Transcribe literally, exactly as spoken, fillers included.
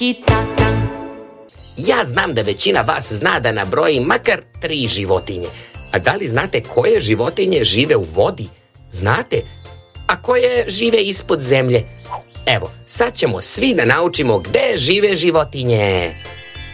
i tata. Ja znam da većina vas zna da nabroji makar tri životinje. A da li znate koje životinje žive u vodi? Znate? A koje žive ispod zemlje? Evo, sad ćemo svi da naučimo gde žive životinje.